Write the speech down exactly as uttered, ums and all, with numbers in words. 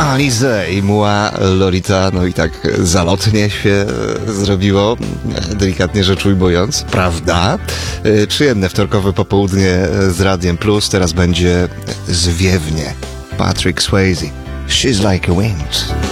Alizé i moi Lolita, no i tak zalotnie się zrobiło, delikatnie rzecz ujmując, prawda? Przyjemne wtorkowe popołudnie z Radiem Plus, teraz będzie zwiewnie. Patrick Swayze, She's Like a Wind.